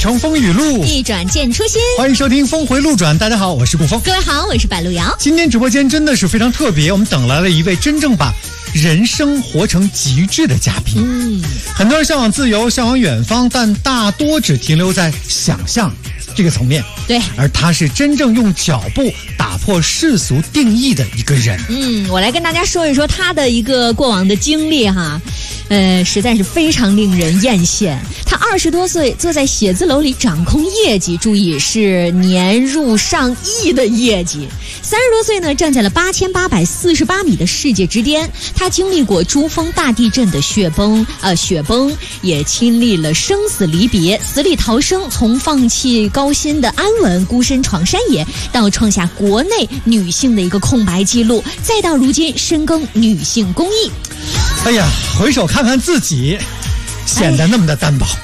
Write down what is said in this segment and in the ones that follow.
乘风雨路， 一转见初心。 欢迎收听峰回路转。大家好，我是顾峰。 各位好，我是白路遥。 今天直播间真的是非常特别，我们等来了一位真正把人生活成极致的嘉宾。很多人向往自由，向往远方，但大多只停留在想象这个层面。 对， 而他是真正用脚步打破世俗定义的一个人。 我来跟大家说一说他的一个过往的经历哈。实在是非常令人艳羡。他20多岁坐在写字楼里掌控业绩，注意是年入上亿的业绩。30多岁呢，站在了8848米的世界之巅。他经历过珠峰大地震的雪崩，也亲历了生死离别，死里逃生，从放弃高薪的安稳，孤身闯山野，到创下国内女性的一个空白记录，再到如今深耕女性公益。 哎呀，回首看看自己，显得那么的单薄。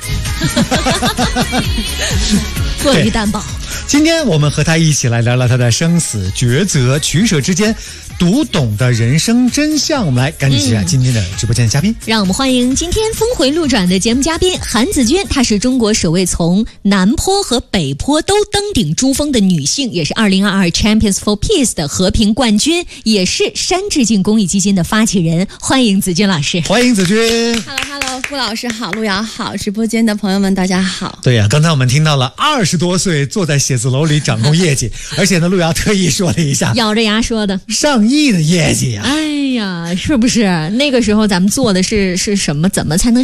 过于单薄。 今天我们和他一起来聊聊他的生死抉择、取舍之间读懂的人生真相。我们来赶紧介绍今天的直播间的嘉宾。 让我们欢迎今天峰回路转的节目嘉宾韩子君。她是中国首位从南坡和北坡都登顶珠峰的女性，也是2022 Champions for Peace 的和平冠军，也是山致敬公益基金的发起人。欢迎子君老师。 欢迎子君。 Hello， 顾老师好，路遥好，直播间的朋友们大家好。 对呀，刚才我们听到了20多岁坐在写字楼里掌控业绩，而且呢，路遥特意说了一下， 咬着牙说的上亿的业绩啊！ 哎呀，是不是那个时候咱们做的是什么？怎么才能